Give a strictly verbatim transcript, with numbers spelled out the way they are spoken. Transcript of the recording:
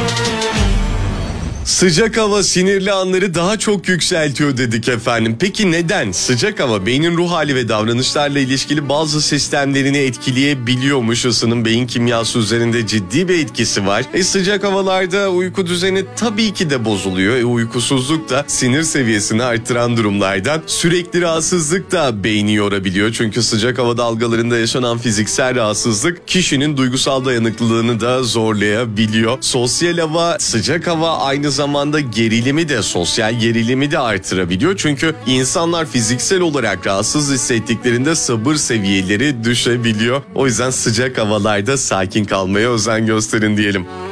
Sıcak hava sinirli anları daha çok yükseltiyor dedik efendim. Peki neden? Sıcak hava beynin ruh hali ve davranışlarla ilişkili bazı sistemlerini etkileyebiliyormuş. Isının beyin kimyası üzerinde ciddi bir etkisi var. E sıcak havalarda uyku düzeni tabii ki de bozuluyor. E uykusuzluk da sinir seviyesini arttıran durumlardan. Sürekli rahatsızlık da beyni yorabiliyor. Çünkü sıcak hava dalgalarında yaşanan fiziksel rahatsızlık kişinin duygusal dayanıklılığını da zorlayabiliyor. Sosyal hava, sıcak hava aynı zamanda gerilimi de, sosyal gerilimi de artırabiliyor. Çünkü insanlar fiziksel olarak rahatsız hissettiklerinde sabır seviyeleri düşebiliyor. O yüzden sıcak havalarda sakin kalmaya özen gösterin diyelim.